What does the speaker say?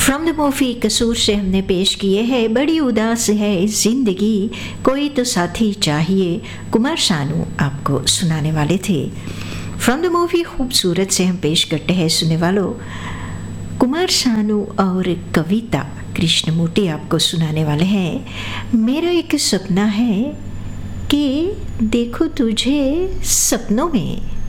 From the movie कसूर से हमने पेश किए हैं बड़ी उदास है जिंदगी, कोई तो साथी चाहिए, कुमार शानू आपको सुनाने वाले थे। फ्रॉम द मूवी खूबसूरत से हम पेश करते हैं सुनने वालों कुमार शानू और कविता कृष्णमूर्ति आपको सुनाने वाले हैं। मेरा एक सपना है कि देखो तुझे सपनों में।